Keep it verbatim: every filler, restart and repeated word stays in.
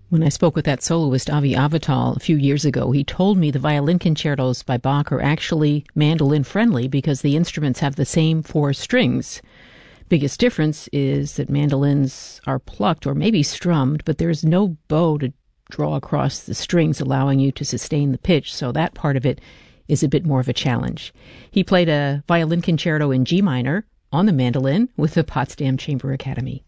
When I spoke with that soloist, Avi Avital, a few years ago, he told me the violin concertos by Bach are actually mandolin-friendly because the instruments have the same four strings. Biggest difference is that mandolins are plucked or maybe strummed, but there's no bow to draw across the strings, allowing you to sustain the pitch, so that part of it is a bit more of a challenge. He played a violin concerto in G minor on the mandolin with the Potsdam Chamber Academy.